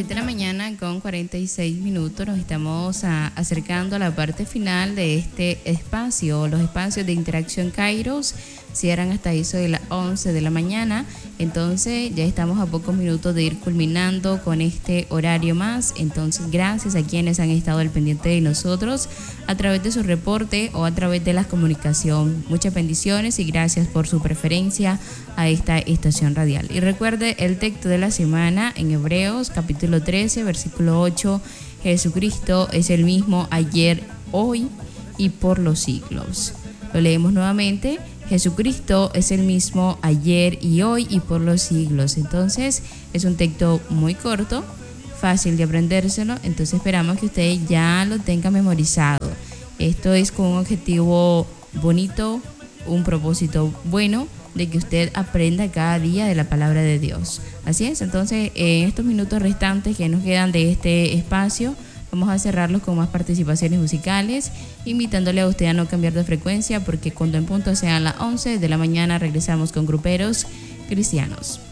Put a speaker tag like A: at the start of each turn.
A: 7 de la mañana con 46 minutos nos estamos acercando a la parte final de este espacio. Los espacios de interacción Kairos cierran hasta eso de las 11 de la mañana. Entonces ya estamos a pocos minutos de ir culminando con este horario más. Entonces gracias a quienes han estado al pendiente de nosotros a través de su reporte o a través de la comunicación. Muchas bendiciones y gracias por su preferencia a esta estación radial. Y recuerde el texto de la semana en Hebreos capítulo 13 versículo 8. Jesucristo es el mismo ayer, hoy y por los siglos. Lo leemos nuevamente. Jesucristo es el mismo ayer y hoy y por los siglos. Entonces es un texto muy corto, fácil de aprendérselo. Entonces esperamos que usted ya lo tenga memorizado. Esto es con un objetivo bonito, un propósito bueno de que usted aprenda cada día de la palabra de Dios. Así es, entonces en estos minutos restantes que nos quedan de este espacio, vamos a cerrarlos con más participaciones musicales, invitándole a usted a no cambiar de frecuencia, porque cuando en punto sean las 11 de la mañana regresamos con Gruperos Cristianos.